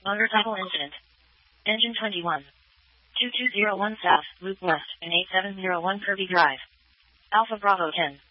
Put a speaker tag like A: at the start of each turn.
A: Motor Title Incident. Engine 21. 2201 South, Loop West, and 8701 Kirby Drive. Alpha Bravo 10.